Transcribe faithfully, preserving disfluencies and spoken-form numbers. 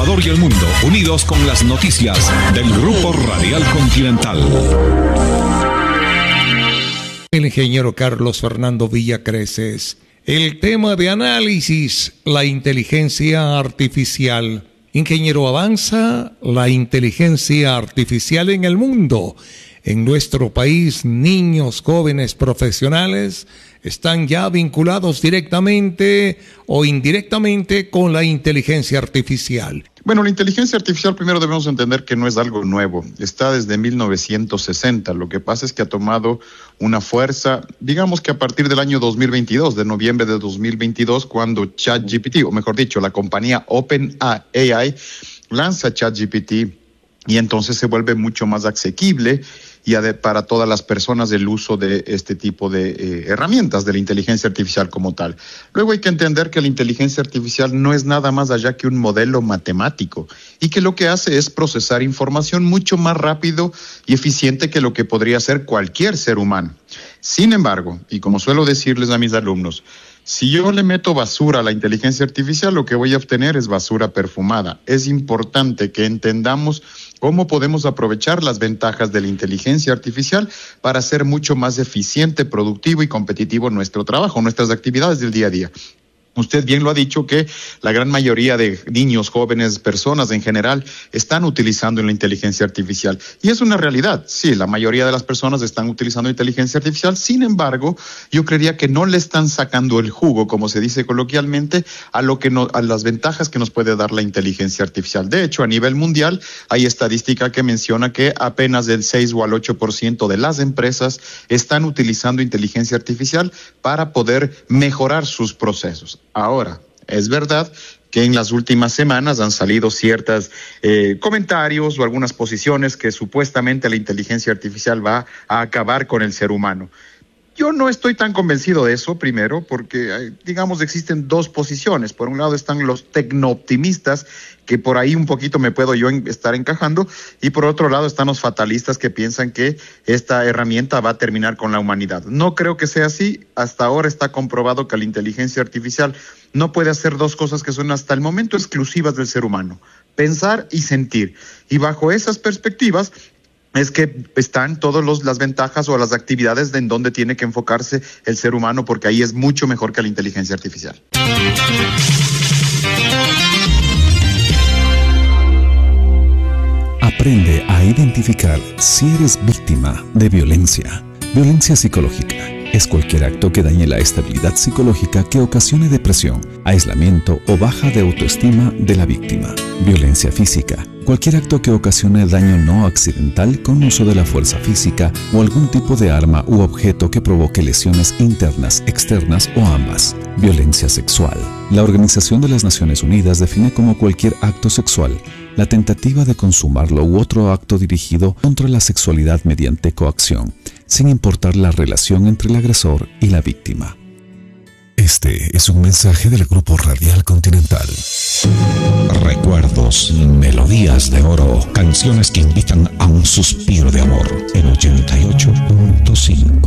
Ecuador y el mundo, unidos con las noticias del Grupo Radial Continental. El ingeniero Carlos Fernando Villacreces. El tema de análisis, la inteligencia artificial. Ingeniero, ¿avanza la inteligencia artificial en el mundo? En nuestro país, niños, jóvenes, profesionales están ya vinculados directamente o indirectamente con la inteligencia artificial. Bueno, la inteligencia artificial primero debemos entender que no es algo nuevo, está desde mil novecientos sesenta, lo que pasa es que ha tomado una fuerza, digamos que a partir del año dos mil veintidós, de noviembre de dos mil veintidós, cuando ChatGPT, o mejor dicho, la compañía OpenAI lanza ChatGPT y entonces se vuelve mucho más asequible y para todas las personas el uso de este tipo de eh, herramientas de la inteligencia artificial como tal. Luego hay que entender que la inteligencia artificial no es nada más allá que un modelo matemático y que lo que hace es procesar información mucho más rápido y eficiente que lo que podría hacer cualquier ser humano. Sin embargo, y como suelo decirles a mis alumnos, si yo le meto basura a la inteligencia artificial, lo que voy a obtener es basura perfumada. Es importante que entendamos cómo podemos aprovechar las ventajas de la inteligencia artificial para hacer mucho más eficiente, productivo y competitivo nuestro trabajo, nuestras actividades del día a día. Usted bien lo ha dicho que la gran mayoría de niños, jóvenes, personas en general están utilizando la inteligencia artificial. Y es una realidad. Sí, la mayoría de las personas están utilizando inteligencia artificial. Sin embargo, yo creería que no le están sacando el jugo, como se dice coloquialmente, a lo que no, a las ventajas que nos puede dar la inteligencia artificial. De hecho, a nivel mundial hay estadística que menciona que apenas el seis o al ocho por ciento de las empresas están utilizando inteligencia artificial para poder mejorar sus procesos. Ahora, es verdad que en las últimas semanas han salido ciertos eh, comentarios o algunas posiciones que supuestamente la inteligencia artificial va a acabar con el ser humano. Yo no estoy tan convencido de eso, primero, porque, digamos, existen dos posiciones. Por un lado están los tecnooptimistas, que por ahí un poquito me puedo yo estar encajando, y por otro lado están los fatalistas que piensan que esta herramienta va a terminar con la humanidad. No creo que sea así. Hasta ahora está comprobado que la inteligencia artificial no puede hacer dos cosas que son hasta el momento exclusivas del ser humano: pensar y sentir. Y bajo esas perspectivas es que están todas las ventajas o las actividades de en donde tiene que enfocarse el ser humano, porque ahí es mucho mejor que la inteligencia artificial. Aprende a identificar si eres víctima de violencia. Violencia psicológica es cualquier acto que dañe la estabilidad psicológica que ocasione depresión, aislamiento o baja de autoestima de la víctima. Violencia física, cualquier acto que ocasione daño no accidental con uso de la fuerza física o algún tipo de arma u objeto que provoque lesiones internas, externas o ambas. Violencia sexual. La Organización de las Naciones Unidas define como cualquier acto sexual la tentativa de consumarlo u otro acto dirigido contra la sexualidad mediante coacción, sin importar la relación entre el agresor y la víctima. Este es un mensaje del Grupo Radial Continental. Recuerdos, melodías de oro, canciones que invitan a un suspiro de amor. En ochenta y ocho punto cinco.